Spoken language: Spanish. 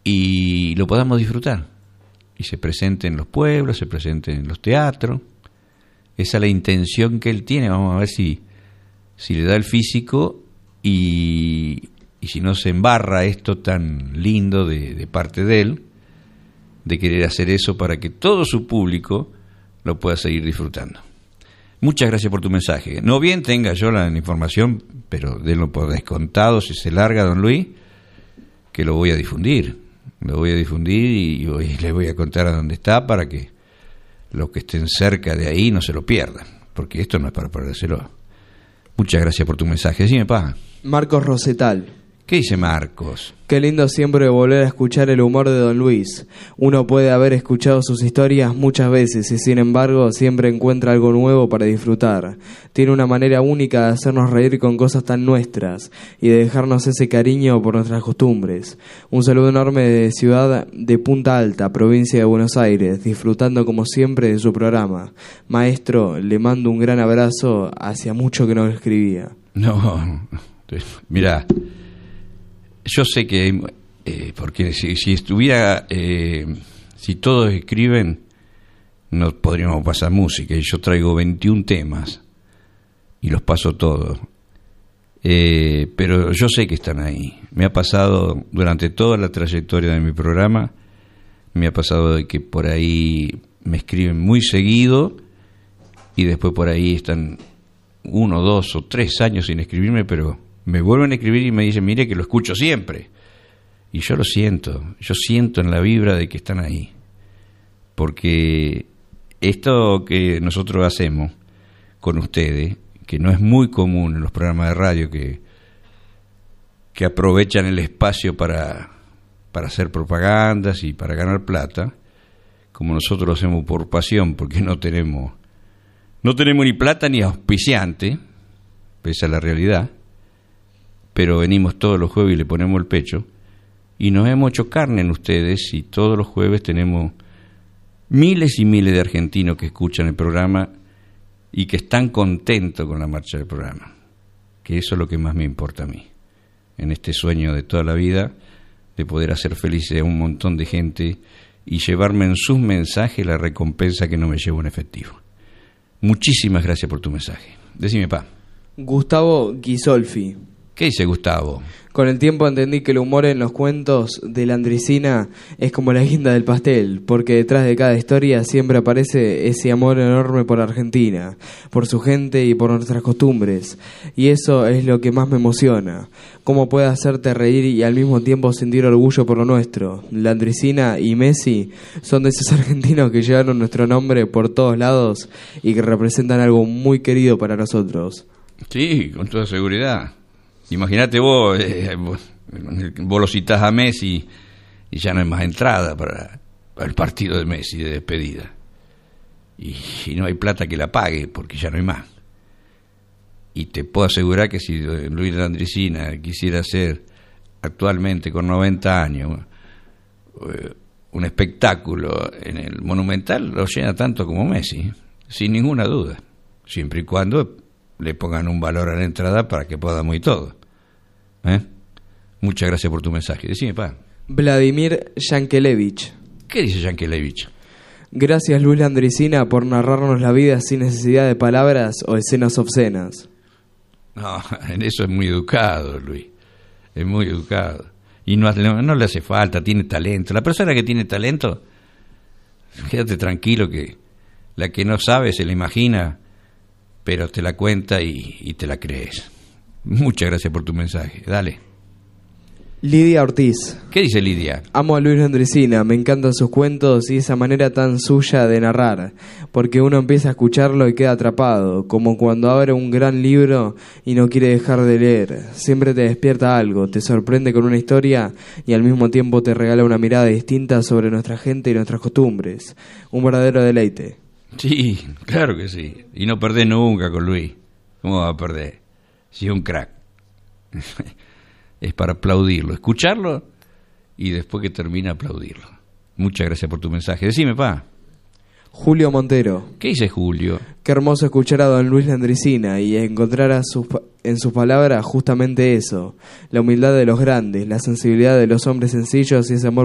y lo podamos disfrutar. Y se presente en los pueblos, se presente en los teatros. Esa es la intención que él tiene. Vamos a ver si le da el físico y si no se embarra esto tan lindo de parte de él, de querer hacer eso para que todo su público lo pueda seguir disfrutando. Muchas gracias por tu mensaje. No bien tenga yo la información, pero denlo por descontado, si se larga, don Luis, que lo voy a difundir. Lo voy a difundir y le voy a contar a dónde está para que los que estén cerca de ahí no se lo pierdan, porque esto no es para perdérselo. Muchas gracias por tu mensaje. Decime, pa. Marcos Rosetal. ¿Qué dice Marcos? Qué lindo siempre volver a escuchar el humor de don Luis. Uno puede haber escuchado sus historias muchas veces y sin embargo siempre encuentra algo nuevo para disfrutar. Tiene una manera única de hacernos reír con cosas tan nuestras y de dejarnos ese cariño por nuestras costumbres. Un saludo enorme de ciudad de Punta Alta, provincia de Buenos Aires, disfrutando como siempre de su programa. Maestro, le mando un gran abrazo, hacía mucho que no lo escribía. No, mirá. Yo sé que, porque si estuviera, si todos escriben, no podríamos pasar música. Y yo traigo 21 temas y los paso todos. Pero yo sé que están ahí. Me ha pasado durante toda la trayectoria de mi programa, me ha pasado de que por ahí me escriben muy seguido y después por ahí están 1, 2 o 3 años sin escribirme, pero me vuelven a escribir y me dicen, mire que lo escucho siempre. Y yo lo siento, yo siento en la vibra de que están ahí. Porque esto que nosotros hacemos con ustedes, que no es muy común en los programas de radio que aprovechan el espacio para hacer propagandas y para ganar plata, como nosotros lo hacemos por pasión, porque no tenemos ni plata ni auspiciante, pese a la realidad, pero venimos todos los jueves y le ponemos el pecho, y nos hemos hecho carne en ustedes, y todos los jueves tenemos miles y miles de argentinos que escuchan el programa y que están contentos con la marcha del programa, que eso es lo que más me importa a mí, en este sueño de toda la vida, de poder hacer felices a un montón de gente y llevarme en sus mensajes la recompensa que no me llevo en efectivo. Muchísimas gracias por tu mensaje. Decime, pa. Gustavo Ghisolfi. ¿Qué dice Gustavo? Con el tiempo entendí que el humor en los cuentos de la Landricina es como la guinda del pastel, porque detrás de cada historia siempre aparece ese amor enorme por Argentina, por su gente y por nuestras costumbres. Y eso es lo que más me emociona. Cómo puede hacerte reír y al mismo tiempo sentir orgullo por lo nuestro. Landricina y Messi son de esos argentinos que llevaron nuestro nombre por todos lados y que representan algo muy querido para nosotros. Sí, con toda seguridad. Imagínate vos lo citás a Messi y ya no hay más entrada para el partido de Messi de despedida. Y no hay plata que la pague porque ya no hay más. Y te puedo asegurar que si Luis Landricina quisiera hacer actualmente con 90 años un espectáculo en el Monumental, lo llena tanto como Messi, sin ninguna duda, siempre y cuando le pongan un valor a la entrada para que podamos ir todo. Muchas gracias por tu mensaje. Decime, pa. Vladimir Yankelevich. ¿Qué dice Yankelevich? Gracias, Luis Landricina, por narrarnos la vida sin necesidad de palabras o escenas obscenas. No, en eso es muy educado, Luis. Es muy educado. Y no le hace falta, tiene talento. La persona que tiene talento, quédate tranquilo que la que no sabe se la imagina, pero te la cuenta y te la crees. Muchas gracias por tu mensaje. Dale. Lidia Ortiz. ¿Qué dice Lidia? Amo a Luis Landricina, me encantan sus cuentos y esa manera tan suya de narrar, porque uno empieza a escucharlo y queda atrapado, como cuando abre un gran libro y no quiere dejar de leer. Siempre te despierta algo, te sorprende con una historia y al mismo tiempo te regala una mirada distinta sobre nuestra gente y nuestras costumbres. Un verdadero deleite. Sí, claro que sí. Y no perdés nunca con Luis. ¿Cómo va a perder? Si es un crack. Es para aplaudirlo, escucharlo y después que termina aplaudirlo. Muchas gracias por tu mensaje. Decime, pa. Julio Montero. ¿Qué dice Julio? Qué hermoso escuchar a don Luis Landricina y encontrar en sus palabras justamente eso, la humildad de los grandes, la sensibilidad de los hombres sencillos y ese amor